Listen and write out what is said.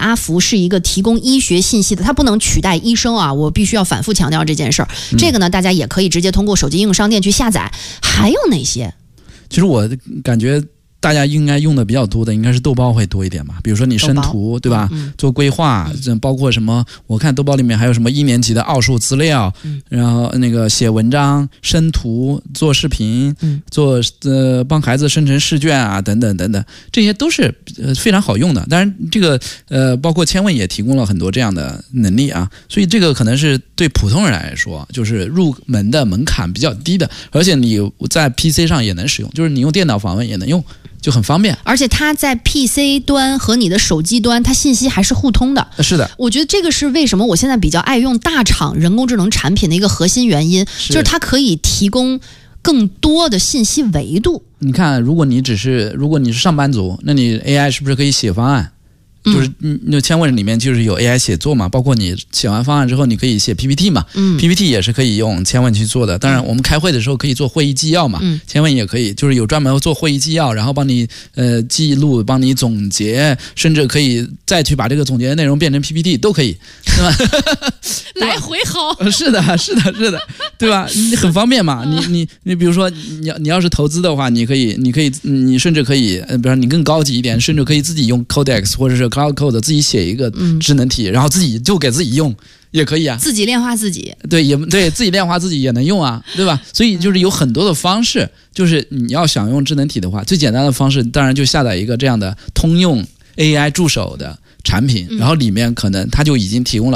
阿福是一个提供医学信息的，它不能取代医生啊，我必须要反复强调这件事儿。这个呢，大家也可以直接通过手机应用商店去下载。还有哪些？ 其实我感觉大家应该用的比较多的应该是豆包会多一点吧，比如说你生图对吧，做规划，包括什么，我看豆包里面还有什么1年级的奥数资料，然后那个写文章、生图、做视频，做帮孩子生成试卷啊，等等等等，这些都是非常好用的。当然这个包括千问也提供了很多这样的能力啊，所以这个可能是对普通人来说就是入门的门槛比较低的，而且你在 PC 上也能使用，就是你用电脑访问也能用，就很方便。 而且它在 PC 端和你的手机端，它信息还是互通的。 是的， 我觉得这个是为什么我现在比较爱用大厂人工智能产品的一个核心原因，就是它可以提供更多的信息维度。 你看，如果你是上班族，那你 AI 是不是可以写方案？就是那千问里面就是有 AI 写作嘛，包括你写完方案之后，你可以写 PPT 嘛，PPT 也是可以用千问去做的。当然，我们开会的时候可以做会议纪要嘛，千问也可以，就是有专门做会议纪要，然后帮你记录，帮你总结，甚至可以再去把这个总结的内容变成 PPT 都可以，对吧？ 来回好， 是的，对吧？很方便嘛。你比如说你要是投资的话，你甚至可以，比如说你更高级一点，甚至可以自己用 Codex 或者是 Cloud Code 自己写一个智能体，然后自己就给自己用也可以啊， 自己炼化自己。 对，自己炼化自己也能用啊，对吧？所以就是有很多的方式，就是你要想用智能体的话，最简单的方式当然就下载一个这样的通用 AI 助手的产品，然后里面可能它就已经提供了